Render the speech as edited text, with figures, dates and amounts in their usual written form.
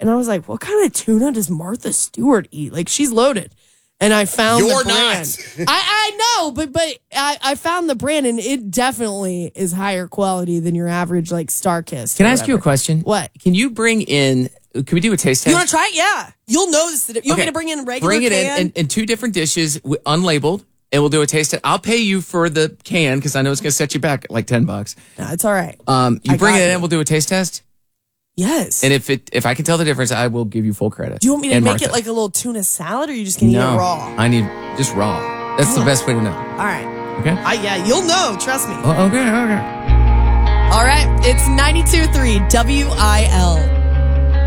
And I was like, what kind of tuna does Martha Stewart eat? Like, she's loaded. And I found the brand. I know, but I found the brand, and it definitely is higher quality than your average, like, StarKist. Can I ask you a question? What? Can you bring in, can we do a taste test? You want to try it? Yeah. You'll notice that. You want me to bring in regular Bring it can? in 2 different dishes, unlabeled, and we'll do a taste test. I'll pay you for the can because I know it's going to set you back like $10. No, it's all right. You bring it in, we'll do a taste test. Yes. And if I can tell the difference, I will give you full credit. Do you want me to make it like a little tuna salad, or are you just going to eat it raw? I need just raw. That's the best way to know. All right. Okay? Yeah, you'll know. Trust me. Okay. All right. It's 92.3 WIL.